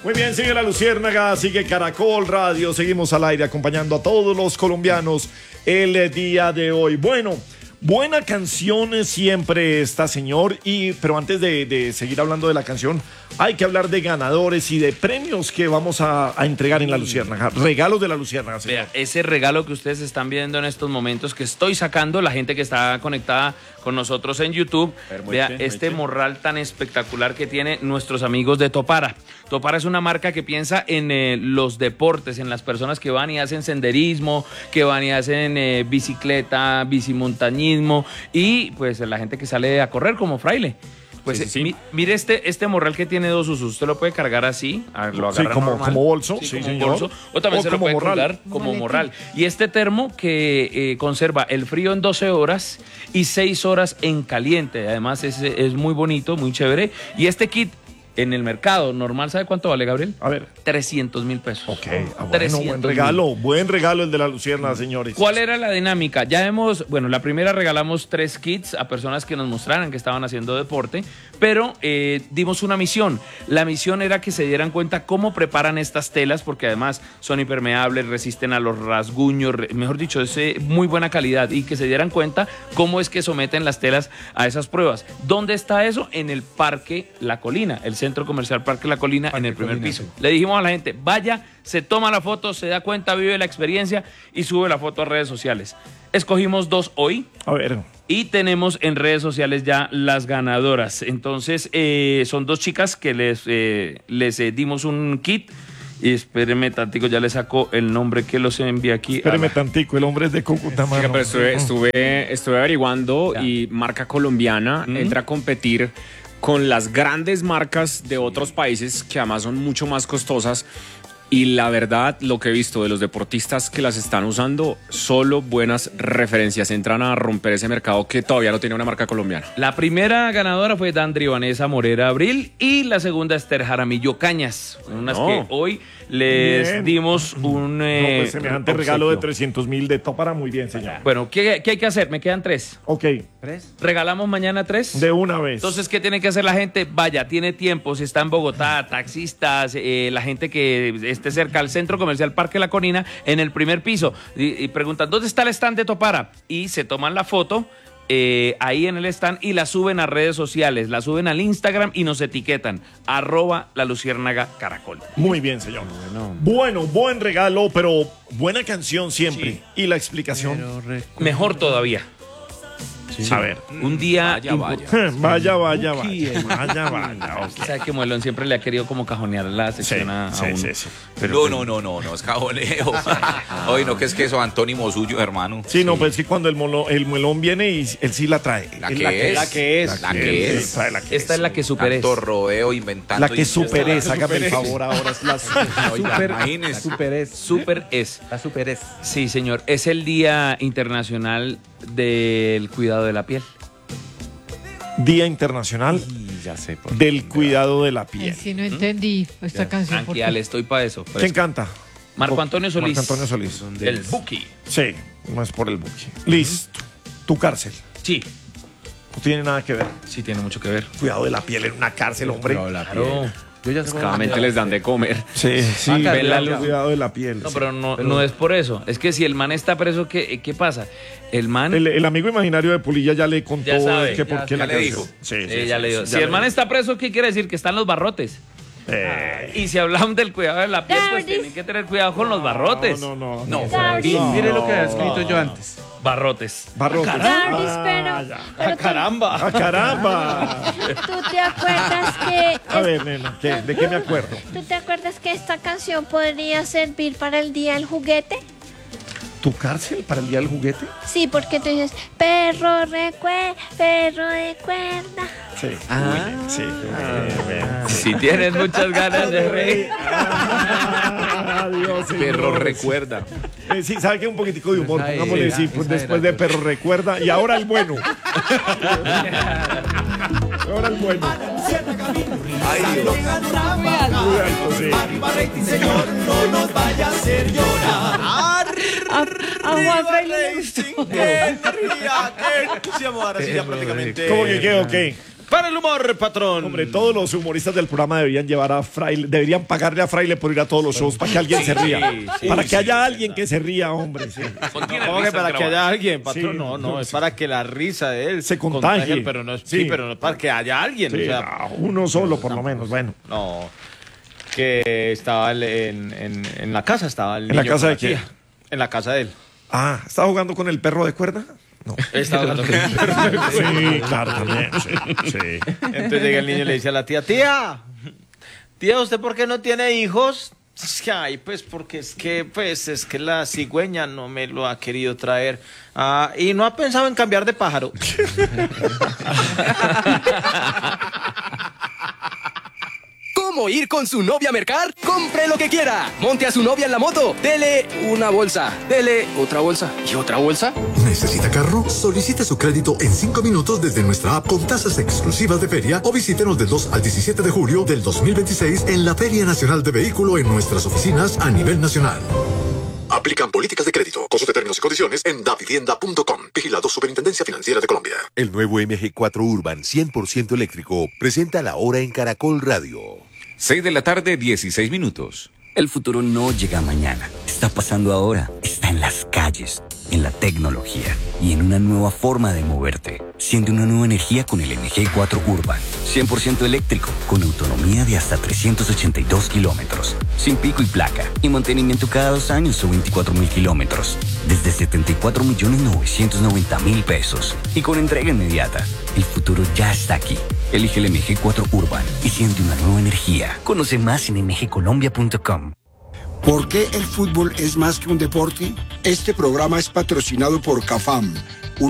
Muy bien, sigue La Luciérnaga, sigue Caracol Radio, seguimos al aire acompañando a todos los colombianos el día de hoy. Bueno, buena canción siempre esta, señor, pero antes de seguir hablando de la canción, hay que hablar de ganadores y de premios que vamos a entregar en La Luciérnaga. Regalos de La Luciérnaga, señor. Vea, ese regalo que ustedes están viendo en estos momentos que estoy sacando, la gente que está conectada con nosotros en YouTube, vea este morral tan espectacular que tiene nuestros amigos de Topara. Topara es una marca que piensa en los deportes, en las personas que van y hacen senderismo, que van y hacen bicicleta, bicimontañismo y pues la gente que sale a correr como Fraile. Pues sí. Mire este morral que tiene dos usos. Usted lo puede cargar así, lo agarra como bolso. Sí, como bolso. O también se lo puede colgar como morral. Y este termo que conserva el frío en 12 horas y 6 horas en caliente. Además es muy bonito, muy chévere. Y este kit en el mercado normal, ¿sabe cuánto vale, Gabriel? A ver. 300.000 pesos. Ok, bueno, buen regalo el de La Luciérnaga, señores. ¿Cuál era la dinámica? La primera regalamos 3 kits a personas que nos mostraran que estaban haciendo deporte, pero dimos una misión. La misión era que se dieran cuenta cómo preparan estas telas, porque además son impermeables, resisten a los rasguños, mejor dicho, es muy buena calidad, y que se dieran cuenta cómo es que someten las telas a esas pruebas. ¿Dónde está eso? En el Parque La Colina, el Centro Comercial Parque La Colina, en el primer piso. Le dijimos a la gente, vaya, se toma la foto, se da cuenta, vive la experiencia y sube la foto a redes sociales. Escogimos 2 hoy. A ver. Y tenemos en redes sociales ya las ganadoras. Entonces, son 2 chicas que les dimos un kit. Y espéreme tantico, ya le saco el nombre que los envía aquí. Espéreme tantico, el hombre es de Cúcuta, mano. Pero estuve averiguando y marca colombiana entra a competir con las grandes marcas de otros países que además son mucho más costosas. Y la verdad, lo que he visto de los deportistas que las están usando, solo buenas referencias. Entran a romper ese mercado que todavía no tiene una marca colombiana. La primera ganadora fue Dandri Vanessa Morera Abril y la segunda Esther Jaramillo Cañas. Unas que hoy les dimos un pues semejante regalo de 300.000 de Topara. Muy bien, señor. Bueno, ¿qué hay que hacer? Me quedan 3. Ok. ¿3? ¿Regalamos mañana 3? De una vez. Entonces, ¿qué tiene que hacer la gente? Vaya, tiene tiempo. Si está en Bogotá, taxistas, la gente que esté cerca al Centro Comercial Parque La Colina, en el primer piso, y preguntan, ¿dónde está el stand de Topara? Y se toman la foto ahí en el stand y la suben a redes sociales, la suben al Instagram y nos etiquetan, @LaLuciérnagaCaracol. Muy bien, señor. Bueno, buen regalo, pero buena canción siempre. Sí. Y la explicación. Mejor todavía. Sí. A ver, un día vaya. Sabe que Muelón siempre le ha querido como cajonear la sección a uno. Sí. Pero no, es cajoneo. Oye, no, que es que eso antónimo suyo, hermano. Sí, no, pues es que cuando el Muelón viene y él sí la trae. La que es. Esta es la que superes. Tanto rodeo inventando. La que superes, hágame el favor ahora. Es la Super es. La super es. Sí, señor. Es el Día Internacional del Cuidado de la Piel. Día Internacional del Cuidado de la Piel. Sí, no entendí esta canción. Tranquila, le estoy para eso. ¿Quién canta? Marco Antonio Solís. Marco Antonio Solís. El Buki. Sí, no es por el Buki. Listo. Tu cárcel. Sí. No tiene nada que ver. Sí, tiene mucho que ver. Cuidado de la piel en una cárcel, hombre. Claro. Claramente les dan de comer. Sí. Cuidado de la piel. No, pero no es por eso. Es que si el man está preso, ¿qué pasa? El man... El amigo imaginario de Pulilla ya le contó por qué ya le dijo. Sí, ya le dijo. Si el man está preso, ¿qué quiere decir? Que están los barrotes. Y si hablamos del cuidado de la piel, pues tienen que tener cuidado con los barrotes. No. Mire lo que había escrito yo antes. Barrotes. Caramba. ¡Caramba! ¿Tú te acuerdas que... A ver, nena, ¿de qué me acuerdo? ¿Tú te acuerdas que esta canción podría servir para el Día del Juguete? ¿Tu cárcel para el Día del Juguete? Sí, porque tú dices, perro recuerda. Sí. Sí. Si tienes muchas ganas de reír. Adiós, perro recuerda. Sí, ¿sabe qué? Un poquitico de humor. Pongámosle, sí, pues después de perro recuerda. Y ahora el bueno. Ahora el bueno. Ay, Dios. Señor, no nos vaya a hacer llorar. A Juan Fraile le gustó. ¡Qué entusiasmo! Ahora sí, ya prácticamente. ¿Cómo que qué? Ok. Para el humor, patrón. Hombre, todos los humoristas del programa deberían pagarle a Fraile por ir a todos los shows para que alguien se ría. Para que haya alguien que se ría, hombre. Sí. No, que para que haya alguien, patrón, Sí, no, es para que la risa de él se contagie. pero no es, Sí. pero no es para que haya alguien. Sí, o sea, uno solo, por lo menos, bueno. no, que estaba en la casa, estaba el ¿En la niño casa con de quién? tía. En la casa de él. Ah, ¿estaba jugando con el perro de cuerda? No. Estaba hablando con el perro. Sí, claro, también. Sí. Entonces llega el niño y le dice a la tía, tía, ¿usted por qué no tiene hijos? Es que, ay, pues, porque es que la cigüeña no me lo ha querido traer. Ah, y no ha pensado en cambiar de pájaro. ¿Cómo ir con su novia a mercar? ¡Compre lo que quiera! Monte a su novia en la moto. Dele una bolsa. Dele otra bolsa. ¿Y otra bolsa? ¿Necesita carro? Solicite su crédito en 5 minutos desde nuestra app con tasas exclusivas de feria o visítenos del 2 al 17 de julio del 2026 en la Feria Nacional de Vehículo en nuestras oficinas a nivel nacional. Aplican políticas de crédito. Consulte términos y condiciones en davivienda.com. Vigilado Superintendencia Financiera de Colombia. El nuevo MG4 Urban 100% eléctrico presenta la hora en Caracol Radio. 6 de la tarde, 16 minutos. El futuro no llega mañana. Está pasando ahora. Está en las calles, en la tecnología y en una nueva forma de moverte. Siente una nueva energía con el MG4 Urban. 100% eléctrico, con autonomía de hasta 382 kilómetros. Sin pico y placa. Y mantenimiento cada 2 años o 24.000 kilómetros. Desde 74.990.000 pesos. Y con entrega inmediata. El futuro ya está aquí. Elige el MG4 Urban y siente una nueva energía. Conoce más en mgcolombia.com. ¿Por qué el fútbol es más que un deporte? Este programa es patrocinado por CAFAM,